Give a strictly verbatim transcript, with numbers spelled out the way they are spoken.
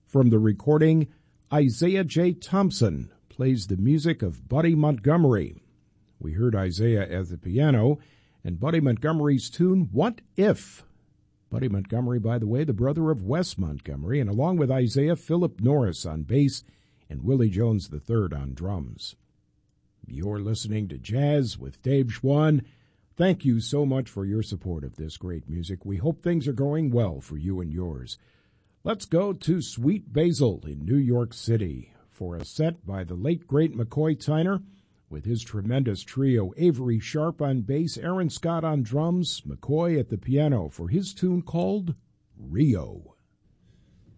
From the recording, Isaiah J. Thompson plays the music of Buddy Montgomery. We heard Isaiah at the piano, and Buddy Montgomery's tune, What If? Buddy Montgomery, by the way, the brother of Wes Montgomery, and along with Isaiah, Philip Norris on bass, and Willie Jones the third on drums. You're listening to Jazz with Dave Schwann. Thank you so much for your support of this great music. We hope things are going well for you and yours. Let's go to Sweet Basil in New York City for a set by the late, great McCoy Tyner with his tremendous trio, Avery Sharp on bass, Aaron Scott on drums, McCoy at the piano for his tune called Rio.